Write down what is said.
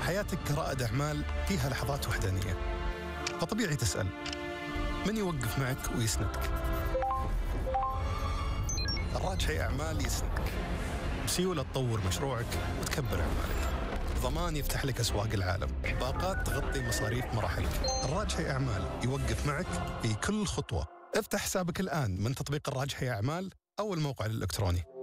حياتك كرائد أعمال فيها لحظات وحدانية، فطبيعي تسأل من يوقف معك ويسندك؟ الراجحي أعمال يسندك، سيولة تطور مشروعك وتكبر أعمالك، ضمان يفتح لك أسواق العالم، باقات تغطي مصاريف مراحلك. الراجحي أعمال يوقف معك في كل خطوة. افتح حسابك الآن من تطبيق الراجحي أعمال أو الموقع الإلكتروني.